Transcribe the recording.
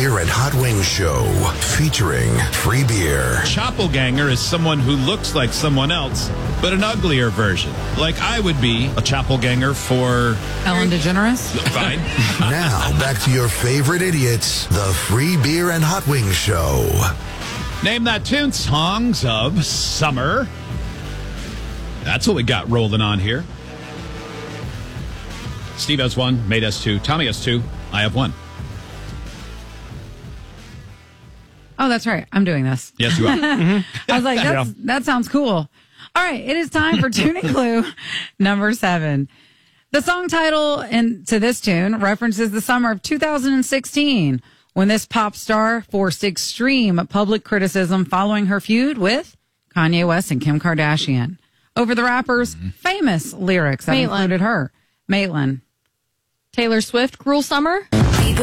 Beer and Hot Wings Show, featuring free beer. Chappelganger is someone who looks like someone else, but an uglier version. Like I would be a chappelganger for Ellen DeGeneres. Fine. Now, back to your favorite idiots, the Free Beer and Hot Wings Show. Name that tune. Songs of Summer. That's what we got rolling on here. Steve has one, Mate has two, Tommy has two, I have one. Oh, that's right. I'm doing this. Yes, you are. I was like, that sounds cool. All right. It is time for Tuning Clue number 7. The song title to this tune references the summer of 2016 when this pop star forced extreme public criticism following her feud with Kanye West and Kim Kardashian over the rapper's famous lyrics that included her. Maitland. Taylor Swift, Cruel Summer.